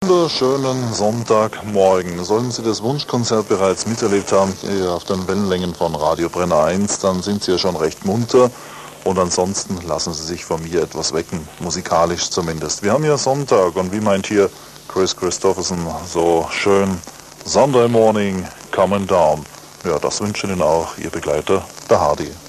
Wunderschönen Sonntagmorgen. Sollten Sie das Wunschkonzert bereits miterlebt haben, hier auf den Wellenlängen von Radio Brenner 1, dann sind Sie ja schon recht munter. Und ansonsten lassen Sie sich von mir etwas wecken, musikalisch zumindest. Wir haben ja Sonntag und wie meint hier Chris Christopherson so schön, Sunday morning coming down. Ja, das wünscht Ihnen auch Ihr Begleiter, der Hardy.